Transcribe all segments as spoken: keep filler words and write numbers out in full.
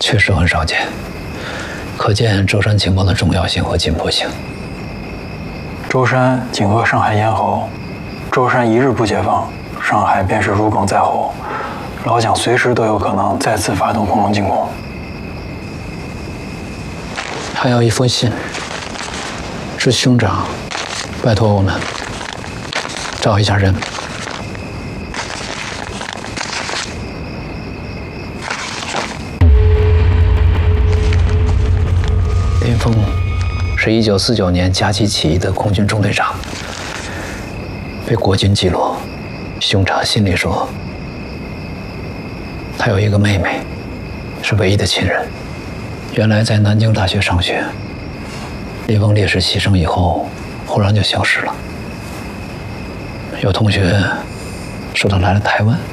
确实很少见，可见舟山情报的重要性和紧迫性。 舟山紧扼上海咽喉，舟山一日不解放，上海便是如鲠在喉，老蒋随时都有可能再次发动空中进攻。 还有一封信，是兄长拜托我们找一下人。林峰是一九四九年甲级起义的空军中队长，被国军击落。兄长信里说，他有一个妹妹，是唯一的亲人。原来在南京大学上学，林峰烈士牺牲以后，忽然就消失了。有同学说他来了台湾，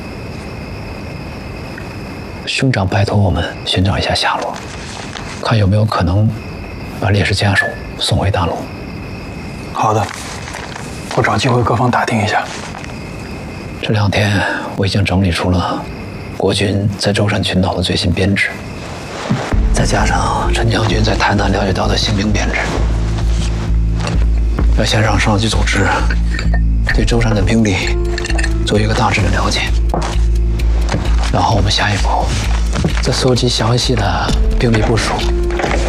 兄长拜托我们寻找一下下落，看有没有可能把烈士家属送回大陆。 好的，我找机会各方打听一下。 这两天我已经整理出了国军在舟山群岛的最新编制，再加上陈将军在台南了解到的新兵编制，要先让上级组织对舟山的兵力做一个大致的了解，然后我们下一步再搜集详细的兵力部署，